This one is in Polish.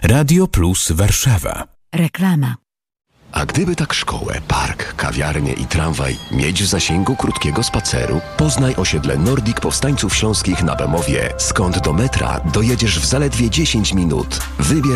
Radio Plus Warszawa. Reklama. A gdyby tak szkołę, park, kawiarnię i tramwaj mieć w zasięgu krótkiego spaceru? Poznaj osiedle Nordic Powstańców Śląskich na Bemowie, skąd do metra dojedziesz w zaledwie 10 minut. Wybierz